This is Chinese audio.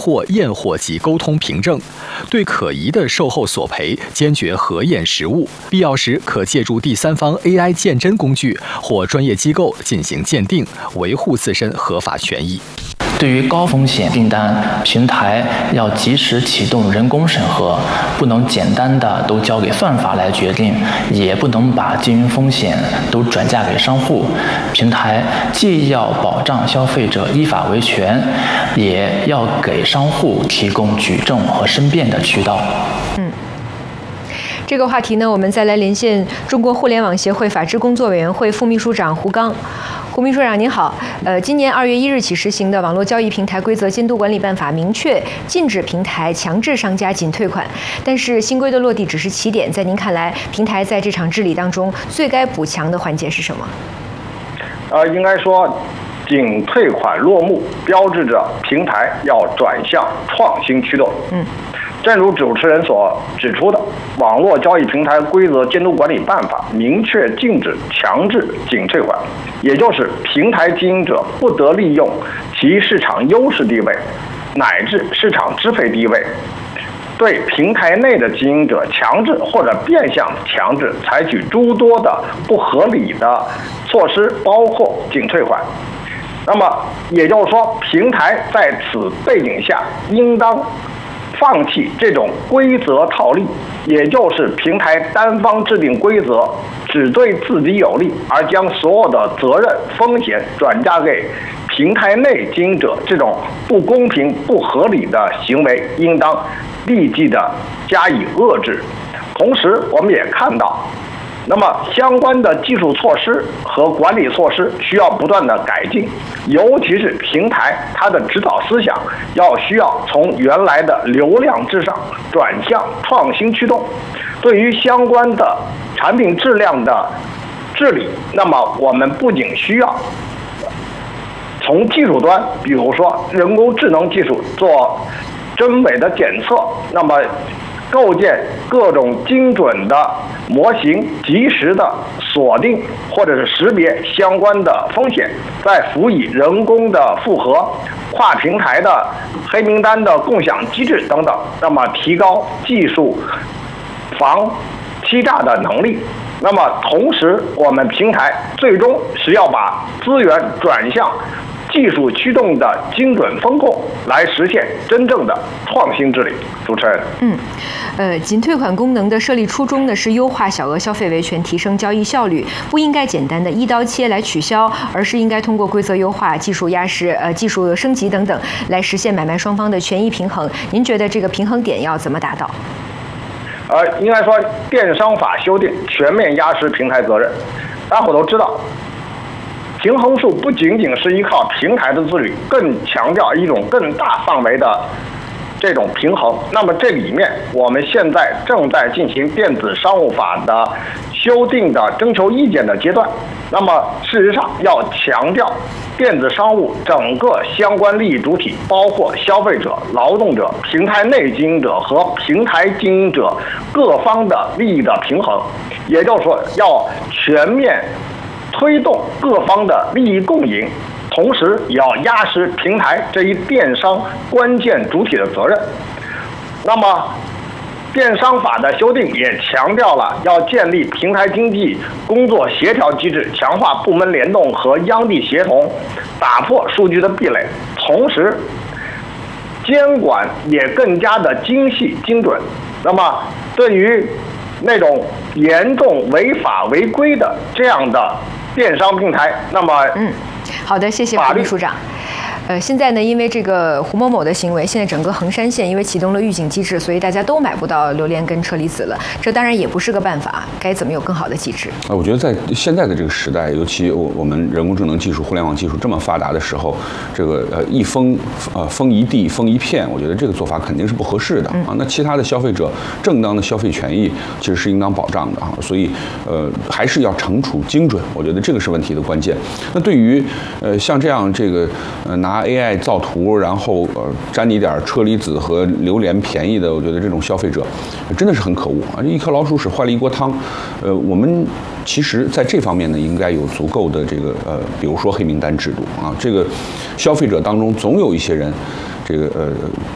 货验货及沟通凭证，对可疑的售后索赔坚决核验实物，必要时可借助第三方 AI 鉴真工具或专业机构进行鉴定，维护自身合法权益。 对于高风险订单，平台要及时启动人工审核，不能简单的都交给算法来决定，也不能把经营风险都转嫁给商户。平台既要保障消费者依法维权，也要给商户提供举证和申辩的渠道。 这个话题呢，我们再来连线中国互联网协会法制工作委员会副秘书长胡刚。胡秘书长您好，今年2月1日起实行的《网络交易平台规则监督管理办法》明确禁止平台强制商家仅退款，但是新规的落地只是起点，在您看来，平台在这场治理当中最该补强的环节是什么？ 应该说，仅退款落幕，标志着平台要转向创新驱动。正如主持人所指出的，《网络交易平台规则监督管理办法》明确禁止强制仅退款，也就是平台经营者不得利用其市场优势地位乃至市场支配地位，对平台内的经营者强制或者变相强制采取诸多的不合理的措施，包括仅退款。那么也就是说，平台在此背景下应当放弃这种规则套利，也就是平台单方制定规则只对自己有利，而将所有的责任风险转嫁给平台内经营者，这种不公平不合理的行为应当立即的加以遏制。同时我们也看到，那么相关的技术措施和管理措施需要不断的改进，尤其是平台它的指导思想需要从原来的流量至上转向创新驱动。对于相关的产品质量的治理，那么我们不仅需要从技术端，比如说人工智能技术做真伪的检测，那么构建各种精准的模型，及时的锁定或者是识别相关的风险，再辅以人工的复核、跨平台的黑名单的共享机制等等，那么提高技术防欺诈的能力。那么同时，我们平台最终是要把资源转向技术驱动的精准风控，来实现真正的创新治理。主持人， 仅退款功能的设立初衷呢是优化小额消费维权，提升交易效率，不应该简单的一刀切来取消，而是应该通过规则优化、技术压实、技术升级等等，来实现买卖双方的权益平衡。您觉得这个平衡点要怎么达到？ 应该说，电商法修订全面压实平台责任。大伙都知道，平衡术不仅仅是依靠平台的自律，更强调一种更大范围的这种平衡。那么这里面，我们现在正在进行电子商务法的修订的征求意见的阶段。那么事实上要强调电子商务整个相关利益主体，包括消费者、劳动者、平台内经营者和平台经营者各方的利益的平衡，也就是说要全面推动各方的利益共赢，同时也要压实平台这一电商关键主体的责任。那么电商法的修订也强调了要建立平台经济工作协调机制，强化部门联动和央地协同，打破数据的壁垒，同时监管也更加的精细精准。那么对于那种严重违法违规的这样的电商平台，那么好的，谢谢胡秘书长。现在呢，因为这个胡某某的行为，现在整个衡山县因为启动了预警机制，所以大家都买不到榴莲跟车厘子了。这当然也不是个办法，该怎么有更好的机制？ 我觉得在现在的这个时代，尤其我们人工智能技术、互联网技术这么发达的时候，这个一封一地封一片，我觉得这个做法肯定是不合适的啊。那其他的消费者正当的消费权益其实是应当保障的啊。所以还是要惩处精准，我觉得这个是问题的关键。那对于像这样这个拿AI 造图，然后沾你点车厘子和榴莲便宜的，我觉得这种消费者真的是很可恶啊！一颗老鼠屎坏了一锅汤。我们其实在这方面呢，应该有足够的这个比如说黑名单制度啊，这个消费者当中总有一些人，这个